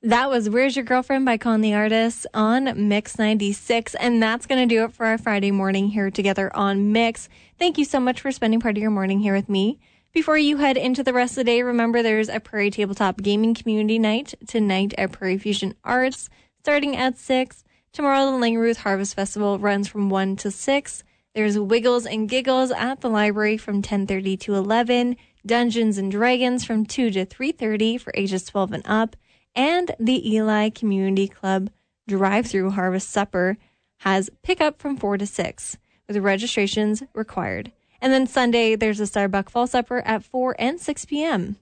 That was Where's Your Girlfriend by Con the Artist on Mix 96. And that's going to do it for our Friday morning here together on Mix. Thank you so much for spending part of your morning here with me. Before you head into the rest of the day, remember there's a Prairie Tabletop Gaming Community Night tonight at Prairie Fusion Arts starting at 6. Tomorrow, the Langeruth Harvest Festival runs from 1 to 6. There's Wiggles and Giggles at the library from 10:30 to 11. Dungeons and Dragons from 2 to 3:30 for ages 12 and up. And the Eli Community Club drive-through Harvest Supper has pickup from 4 to 6 with registrations required. And then Sunday, there's a Starbuck Fall Supper at 4 and 6 p.m.